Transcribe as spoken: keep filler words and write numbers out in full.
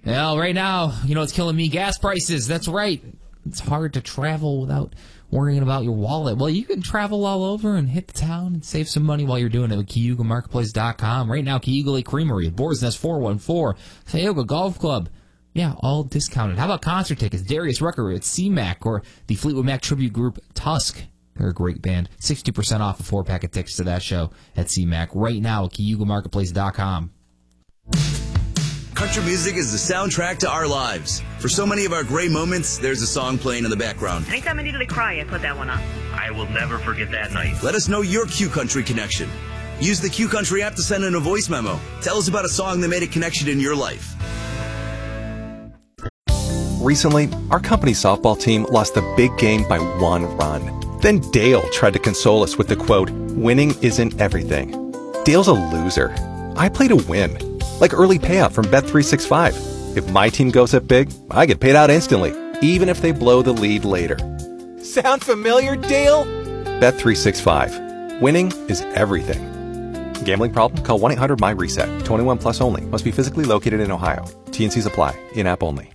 Well, right now, you know what's killing me? Gas prices. That's right. It's hard to travel without worrying about your wallet. Well, you can travel all over and hit the town and save some money while you're doing it with Cayuga Marketplace dot com. Right now, Cayuga Lake Creamery, Boar's Nest four one four, Tioga Golf Club. Yeah, all discounted. How about concert tickets? Darius Rucker at C MAC or the Fleetwood Mac tribute group Tusk. They're a great band. sixty percent off a four-pack of tickets to that show at C MAC. Right now at Cayuga Marketplace dot com. Country music is the soundtrack to our lives. For so many of our great moments, there's a song playing in the background. Anytime I needed to cry, I put that one on. I will never forget that night. Let us know your Q Country connection. Use the Q Country app to send in a voice memo. Tell us about a song that made a connection in your life. Recently, our company's softball team lost the big game by one run. Then Dale tried to console us with the quote, "Winning isn't everything." Dale's a loser. I play to win. Like early payout from Bet three sixty-five. If my team goes up big, I get paid out instantly, even if they blow the lead later. Sound familiar, Dale? Bet three sixty-five. Winning is everything. Gambling problem? Call one eight hundred M Y RESET. twenty-one plus only. Must be physically located in Ohio. T and C's apply. In-app only.